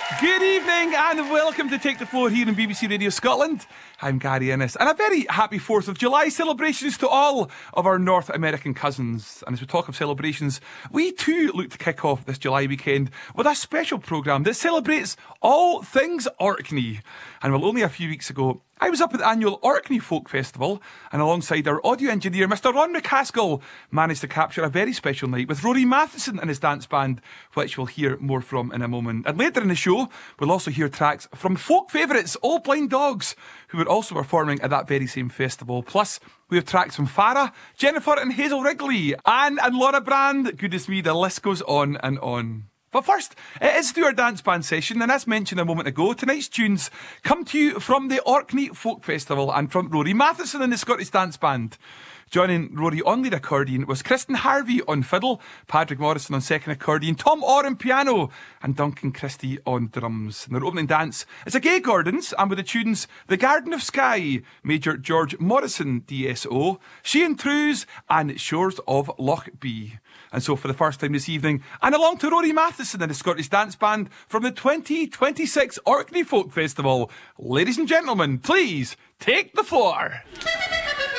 Good evening and welcome to Take the Floor here on BBC Radio Scotland. I'm Gary Innes and a very happy 4th of July celebrations to all of our North American cousins. And as we talk of celebrations, we too look to kick off this July weekend with a special programme that celebrates all things Orkney. And well, only a few weeks ago, I was up at the annual Orkney Folk Festival and alongside our audio engineer, Mr. Ron McCaskill, managed to capture a very special night with Rory Matheson and his dance band, which we'll hear more from in a moment. And later in the show, we'll also hear tracks from folk favourites, Old Blind Dogs, who were also performing at that very same festival. Plus, we have tracks from Farah, Jennifer and Hazel Wrigley, Anne and Laura Brand. Goodness me, the list goes on and on. But first, it is through our dance band session, and as mentioned a moment ago, tonight's tunes come to you from the Orkney Folk Festival and from Rory Matheson and the Scottish Dance Band. Joining Rory on lead accordion was Kristen Harvey on fiddle, Patrick Morrison on second accordion, Tom Orr on piano, and Duncan Christie on drums. And their opening dance is a Gay Gordons, and with the tunes The Garden of Skye, Major George Morrison DSO, Sheehan Trews, and Shores of Loch Bee. And so for the first time this evening, and along to Rory Matheson and the Scottish Dance Band from the 2026 Orkney Folk Festival, ladies and gentlemen, please take the floor.